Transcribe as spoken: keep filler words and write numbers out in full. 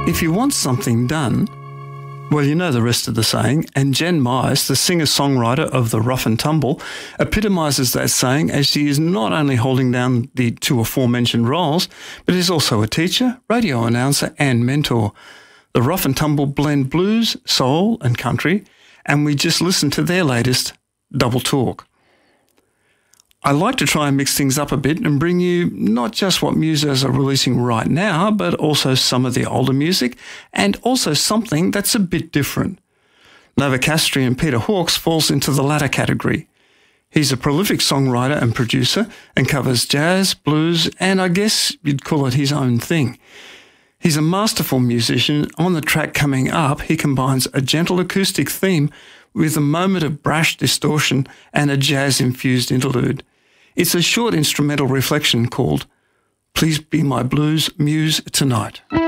If you want something done, well, you know the rest of the saying, and Jen Myers, the singer-songwriter of The Rough and Tumble, epitomises that saying as she is not only holding down the two aforementioned roles, but is also a teacher, radio announcer and mentor. The Rough and Tumble blend blues, soul and country, and we just listened to their latest, Double Talk. I like to try and mix things up a bit and bring you not just what musos are releasing right now, but also some of the older music and also something that's a bit different. Novacastri and Peter Hawkes falls into the latter category. He's a prolific songwriter and producer and covers jazz, blues, and I guess you'd call it his own thing. He's a masterful musician. On the track coming up, he combines a gentle acoustic theme with a moment of brash distortion and a jazz-infused interlude. It's a short instrumental reflection called Please Be My Blues Muse Tonight.